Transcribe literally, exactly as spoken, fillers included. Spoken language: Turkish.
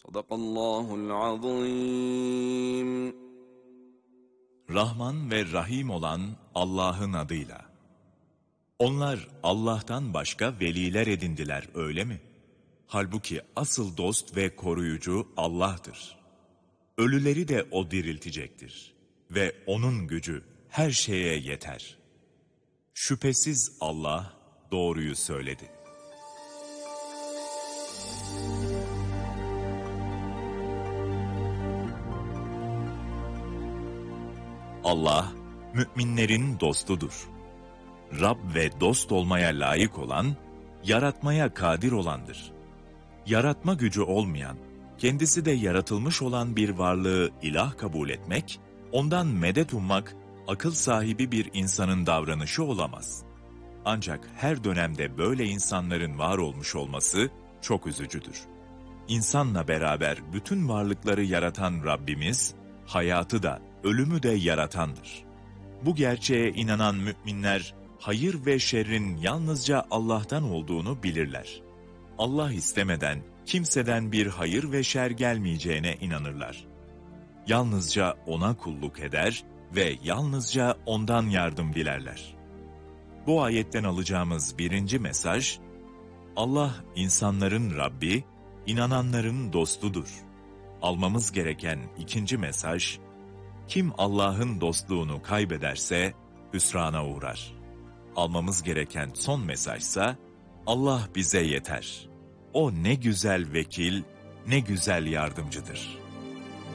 Sadakallahul azim. Rahman ve Rahim olan Allah'ın adıyla. Onlar Allah'tan başka veliler edindiler, öyle mi? Halbuki asıl dost ve koruyucu Allah'tır. Ölüleri de O diriltecektir. Ve O'nun gücü her şeye yeter. Şüphesiz Allah doğruyu söyledi. Allah, müminlerin dostudur. Rab ve dost olmaya layık olan, yaratmaya kadir olandır. Yaratma gücü olmayan, kendisi de yaratılmış olan bir varlığı ilah kabul etmek, ondan medet ummak, akıl sahibi bir insanın davranışı olamaz. Ancak her dönemde böyle insanların var olmuş olması çok üzücüdür. İnsanla beraber bütün varlıkları yaratan Rabbimiz, hayatı da, ölümü de yaratandır. Bu gerçeğe inanan müminler, hayır ve şerrin yalnızca Allah'tan olduğunu bilirler. Allah istemeden kimseden bir hayır ve şer gelmeyeceğine inanırlar. Yalnızca O'na kulluk eder ve yalnızca O'ndan yardım dilerler. Bu ayetten alacağımız birinci mesaj, Allah insanların Rabbi, inananların dostudur. Almamız gereken ikinci mesaj, kim Allah'ın dostluğunu kaybederse hüsrana uğrar. Almamız gereken son mesajsa, Allah bize yeter. O ne güzel vekil, ne güzel yardımcıdır.